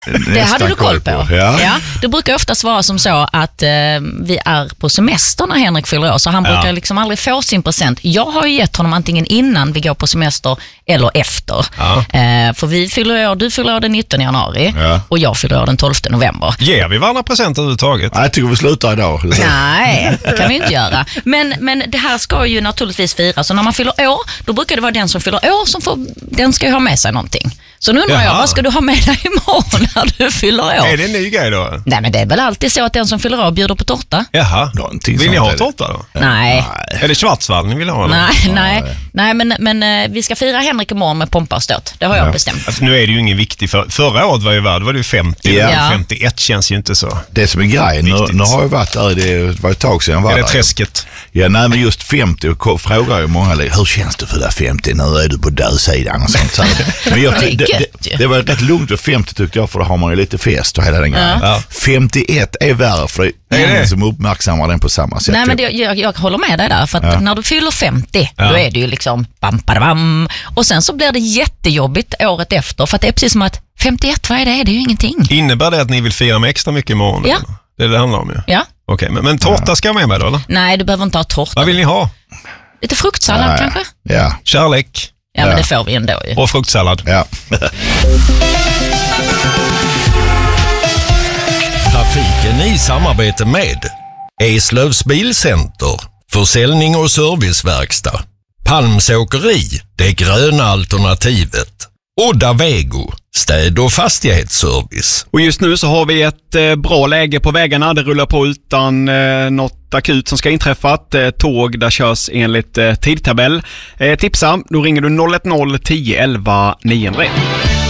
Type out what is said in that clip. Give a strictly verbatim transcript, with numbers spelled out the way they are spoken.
Det hade du koll på. på. Ja. Ja, det brukar oftast vara som så att eh, vi är på semester när Henrik fyller år, så han brukar ja. liksom aldrig få sin present. Jag har ju gett honom antingen innan vi går på semester eller efter. Ja. Eh, för vi fyller år, du fyller år den nittonde januari ja. och jag fyller år den tolfte november. Ger vi varandra present överhuvudtaget? Nej, jag tycker vi slutar idag. Nej, det kan vi inte göra. Men, men det här ska ju naturligtvis firas. Så när man fyller år, då brukar det vara den som fyller år som får, den ska ju ha med sig någonting. Så nu undrar Jaha. jag, vad ska du ha med dig imorgon när du fyller år? Är det en ny grej då? Nej, men det är väl alltid så att den som fyller år bjuder på tårta. Jaha, Någonting vill ni ha tårta då? Nej. nej. Är det Schwarzwald ni vill ha? Nej, nej. nej. nej men, men vi ska fira Henrik imorgon med pompa och ståt. Det har jag ja. bestämt. Alltså, nu är det ju ingen viktig för Förra året var ju värd, var det ju femtio. Ja. Ja. femtioett känns ju inte så. Det som är grejen, nu, nu har jag varit där, det var ett tag sedan var Är det där. träsket? Ja, nej, men just femtio frågar ju många, hur känns det för det femtio? Nu är du på dödsidan och sånt. Så. Men jag, det, det, det, det var rätt lugnt vid femtio tyckte jag, för då har man ju lite fest och hela den grejen. Ja. femtioett är värre, för det är ingen som uppmärksammar den på samma sätt. Nej, men det, jag, jag håller med dig där, för att ja. när du fyller femtio, ja. då är det ju liksom bam, bam, bam. Och sen så blir det jättejobbigt året efter, för att det är precis som att femtioett, vad är det? Det är ju ingenting. Innebär det att ni vill fira med extra mycket imorgon? Ja. Det är det det handlar om ju. Ja. Okej, men, men tårta ska jag med mig då, eller? Nej, du behöver inte ha tårta. Vad vill ni ha? Lite fruktsallad ja, kanske? Ja. Kärlek. Ja, ja, men det får vi ändå ju. Och fruktsallad. Ja. Trafiken i samarbete med Eslövs Bilcenter, försäljning och serviceverkstad, Palmsåkeri, det gröna alternativet, Odda Vego, städ- och fastighetsservice. Och just nu så har vi ett eh, bra läge på vägarna. Det rullar på utan eh, något akut som ska inträffa. Eh, tåg där körs enligt eh, tidtabell. Eh, tipsa, då ringer du noll ett noll tio elva niohundra.